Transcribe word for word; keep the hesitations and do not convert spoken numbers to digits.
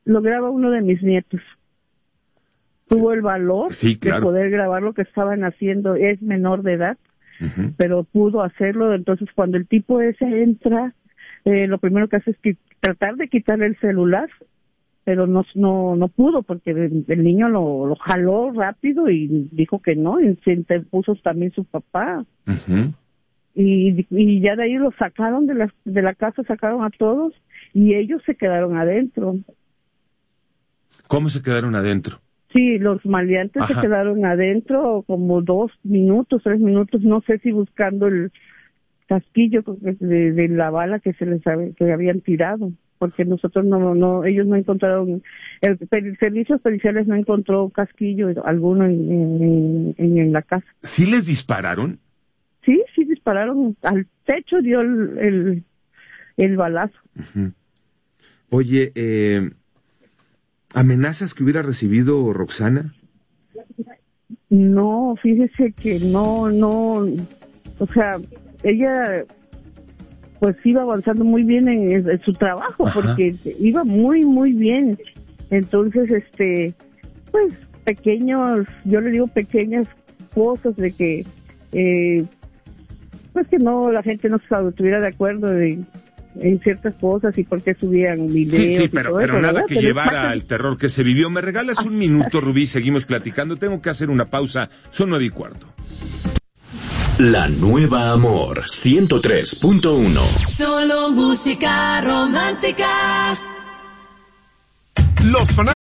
lo graba uno de mis nietos. Tuvo el valor sí, claro. de poder grabar lo que estaban haciendo. Es menor de edad, uh-huh. pero pudo hacerlo. Entonces, cuando el tipo ese entra, eh, lo primero que hace es que tratar de quitarle el celular, pero no no no pudo porque el, el niño lo, lo jaló rápido y dijo que no, y se interpuso también su papá. Uh-huh. Y, y ya de ahí lo sacaron de la, de la casa, sacaron a todos y ellos se quedaron adentro. ¿Cómo se quedaron adentro? Sí, los maleantes Ajá. se quedaron adentro como dos minutos, tres minutos, no sé si buscando el casquillo de, de la bala que se les había, que habían tirado, porque nosotros no, no, ellos no encontraron, el, el servicios policiales no encontró casquillo alguno en, en, en, en la casa. ¿Sí les dispararon? Sí, sí dispararon, al techo dio el, el, el balazo. Uh-huh. Oye, eh... ¿amenazas que hubiera recibido Roxana? No, fíjese que no, no, o sea, ella pues iba avanzando muy bien en, en su trabajo, Ajá. porque iba muy, muy bien. Entonces, este, pues pequeños, yo le digo pequeñas cosas de que, eh, pues que no, la gente no estuviera de acuerdo de en ciertas cosas y por qué subían videos. Sí, sí, pero, y todo pero eso, nada ¿verdad? que pero llevara exacto. al terror que se vivió. ¿Me regalas un minuto, Rubí? Seguimos platicando. Tengo que hacer una pausa. Son nueve y cuarto. La Nueva Amor, ciento tres punto uno. Solo música romántica. Los fanáticos